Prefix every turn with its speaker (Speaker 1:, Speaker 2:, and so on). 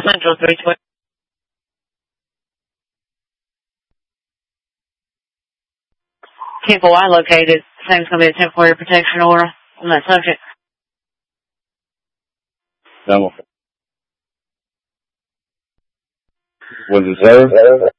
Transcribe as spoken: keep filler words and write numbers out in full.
Speaker 1: Central three twenty. Temple I located. Same is going to be a temporary protection order on that subject.
Speaker 2: No. Was it served?